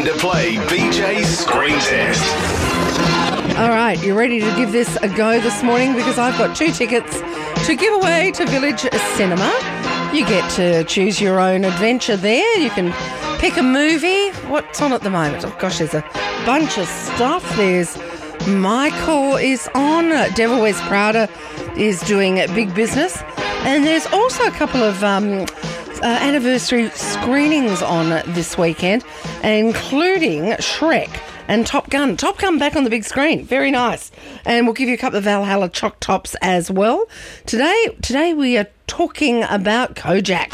Time to play BJ's Screen Test. All right, you ready to give this a go this morning? Because I've got 2 tickets to give away to Village Cinema. You get to choose your own adventure there. You can pick a movie. What's on at the moment? Oh, gosh, there's a bunch of stuff. There's Michael is on. Devil Wears Prada is doing big business. And there's also a couple of anniversary screenings on this weekend, including Shrek and Top Gun. Top Gun back on the big screen. Very nice. And we'll give you a couple of Valhalla Choc Tops as well. Today we are talking about Kojak.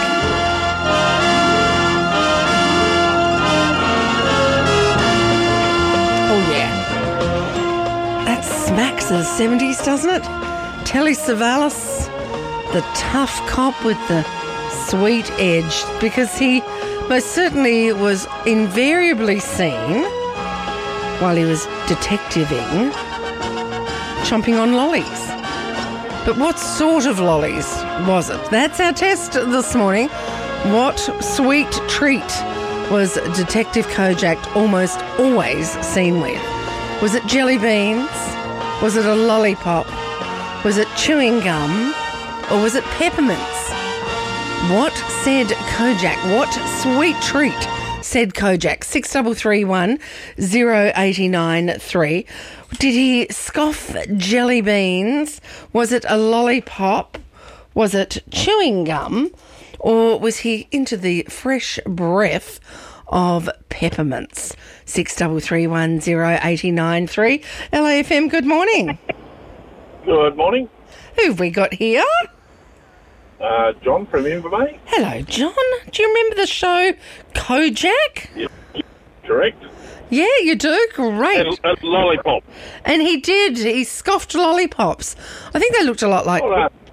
Oh, yeah. That smacks of the 70s, doesn't it? Telly Savalas, the tough cop with the sweet edge, because he most certainly was invariably seen while he was detectiving chomping on lollies. But what sort of lollies was it? That's our test this morning. What sweet treat was Detective Kojak almost always seen with? Was it jelly beans? Was it a lollipop? Was it chewing gum? Or was it peppermints? What said Kojak? What sweet treat said Kojak? 6331 0893. Did he scoff jelly beans? Was it a lollipop? Was it chewing gum? Or was he into the fresh breath of peppermints? 6331 0893. LAFM, good morning. Good morning. Who have we got here? John from Invermay. Hello, John. Do you remember the show Kojak? Yep, correct. Yeah, you do? Great. And lollipop. And he did. He scoffed lollipops. I think they looked a lot like... Well,